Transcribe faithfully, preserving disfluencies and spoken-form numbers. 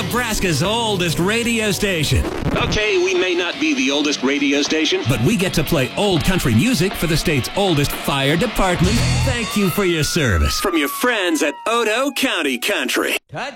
Nebraska's oldest radio station. Okay, we may not be the oldest radio station, but we get to play old country music for the state's oldest fire department. Thank you for your service. From your friends at Odo County Country. Touch